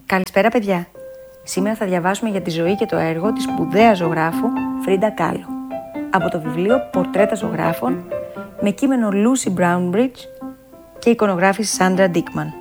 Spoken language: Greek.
Καλησπέρα παιδιά. Σήμερα θα διαβάσουμε για τη ζωή και το έργο της σπουδαίας ζωγράφου Φρίντα Κάλο από το βιβλίο «Πορτρέτα ζωγράφων» με κείμενο Lucy Brownbridge και εικονογράφηση Sandra Dickman.